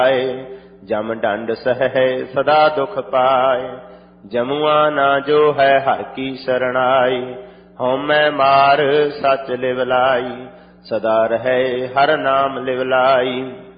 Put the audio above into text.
जम डंड सहै सदा दुख पाए। जमुआ ना जो है हर की शरणाई। होमै मार सच लिवलाई। सदा रहे हर नाम लिवलाई।